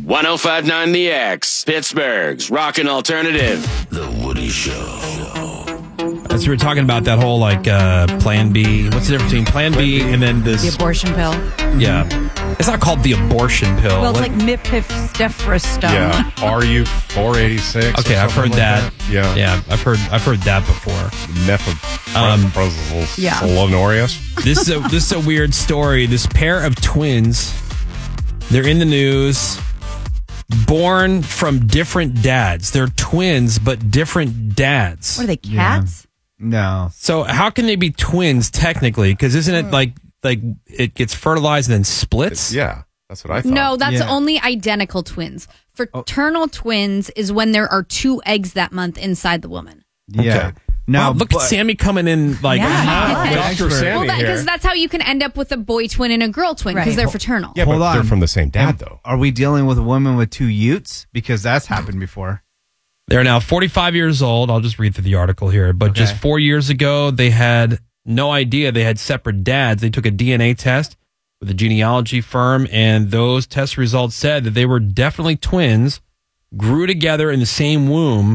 1059 The X, Pittsburgh's Rockin' Alternative. The Woody Show. As we were talking about that whole Plan B. What's the difference between Plan B and then this? The abortion pill. Yeah. It's not called the abortion pill. Well, it's like mifepristone. Yeah, RU-486. Okay, I've heard that. Yeah. Yeah, I've heard that before. Methylprednisolone. This is a weird story. This pair of twins, they're in the news, born from different dads. They're twins, but different dads. What are they, cats? No. So how can they be twins technically? Because isn't it like it gets fertilized and then splits? Yeah, that's what I thought. No, that's only identical twins. Fraternal twins is when there are 2 eggs that month inside the woman. Yeah. Okay. Now, Wow, look at Sammy coming in like Dr. Sammy Well, here. because that's how you can end up with a boy twin and a girl twin, because Right. they're fraternal. Yeah, Hold but on. they're from the same dad, though. Are we dealing with a woman with 2 utes? Because that's happened before. They're now 45 years old. I'll just read through the article here. But just 4 years ago, they had no idea they had separate dads. They took a DNA test with a genealogy firm, and those test results said that they were definitely twins, grew together in the same womb,